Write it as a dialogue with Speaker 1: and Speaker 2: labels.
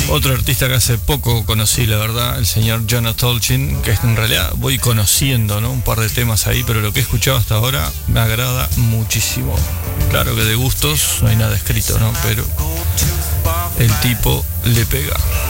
Speaker 1: Otro artista que hace poco conocí, la verdad, el señor John Tolkien, que en realidad voy conociendo, ¿no? Un par de temas ahí, pero lo que he escuchado hasta ahora me agrada muchísimo. Claro que de gustos no hay nada escrito, ¿no? Pero el tipo le pega.